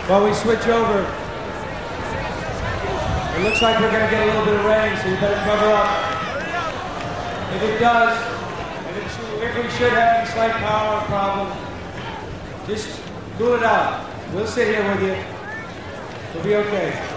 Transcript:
While we switch over, it looks like we're going to get a little bit of rain, so you better cover up. If it does, if we should have any slight power problem, just cool it out. We'll sit here with you. We'll be okay.